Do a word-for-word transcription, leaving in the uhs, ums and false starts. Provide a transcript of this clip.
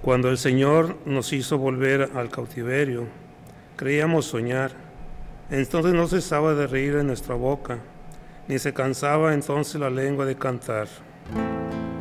Cuando el Señor nos hizo volver al cautiverio, creíamos soñar. Entonces no cesaba de reír en nuestra boca, ni se cansaba entonces la lengua de cantar.